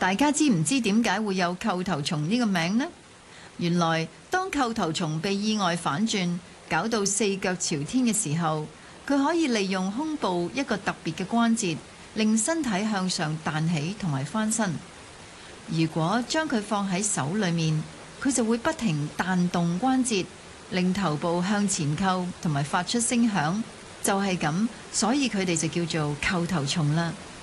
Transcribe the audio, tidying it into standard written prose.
大家知唔知點解會有叩頭蟲呢個名呢？原來當叩頭蟲被意外反轉，搞到四腳朝天嘅時候，佢可以利用胸部一個特別嘅關節，令身體向上彈起同埋翻身。如果將佢放喺手裏面，佢就會不停彈動關節，令頭部向前叩同埋發出聲響。就係咁，所以佢哋就叫做叩頭蟲啦。